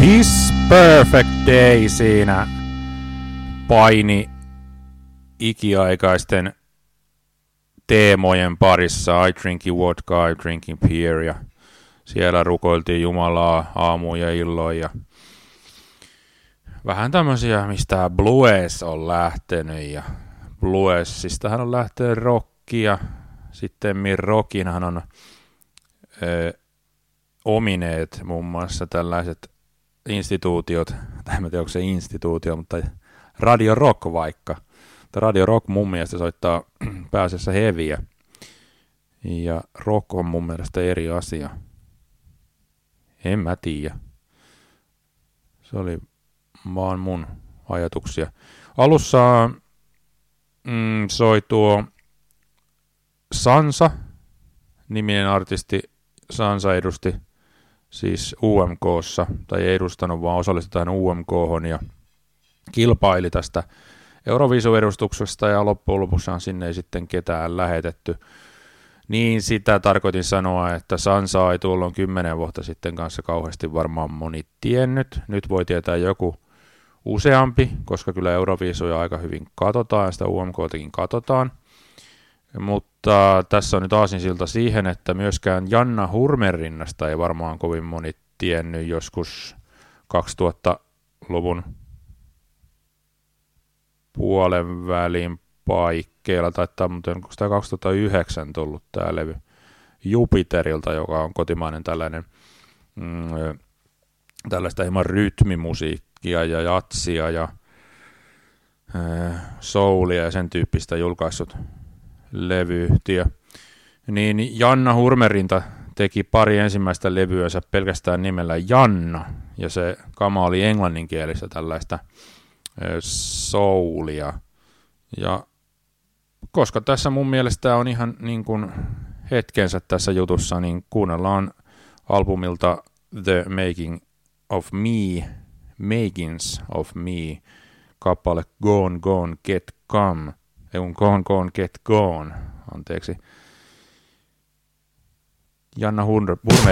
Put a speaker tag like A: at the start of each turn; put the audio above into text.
A: This Perfect Day siinä paini ikiaikaisten teemojen parissa. I drinking vodka, I drinking beer, ja siellä rukoiltiin Jumalaa aamuun ja illoin ja vähän tämmöisiä, mistä blues on lähtenyt, ja bluesistahan on lähtenyt rocki, ja sitten rockinhan on omineet muun muassa tällaiset instituutiot, tai en tiedä onko se instituutio, mutta Radio Rock vaikka. Radio Rock mun mielestä soittaa pääasiassa heviä, ja rock on mun mielestä eri asia. En mä tiedä. Se oli vaan mun ajatuksia. Alussa soi tuo Sansa-niminen artisti. Sansa edusti siis UMK:ssa, tai ei edustanut, vaan osallistetaan UMK:hon ja kilpaili tästä Euroviisu-edustuksesta, ja loppujen lopussaan sinne ei sitten ketään lähetetty. Niin sitä tarkoitin sanoa, että Sansaa ei tuolloin 10 vuotta sitten kanssa kauheasti varmaan moni tiennyt. Nyt voi tietää joku useampi, koska kyllä Euroviisuja aika hyvin katsotaan, ja sitä UMK:takin katsotaan. Mutta tässä on nyt aasinsilta siihen, että myöskään Janna Hurmerinnasta ei varmaan kovin moni tiennyt joskus 2000-luvun puolen välin paikkeilla. Taitaa, mutta onko sitä 2009 tullut tämä levy Jupiterilta, joka on kotimainen tällaista hieman rytmimusiikkia ja jatsia ja soulia ja sen tyyppistä julkaissut levyyhtiö. Niin Janna Hurmerinta teki pari ensimmäistä levyänsä pelkästään nimellä Janna, ja se kama oli englanninkielistä tällaista soulia. Ja koska tässä mun mielestä on ihan niin kuin hetkensä tässä jutussa, niin kuunnellaan albumilta The Makings of Me, kappale Gone Gone Get Come. Gone Gone Get Gone, anteeksi. Janna Hurmerin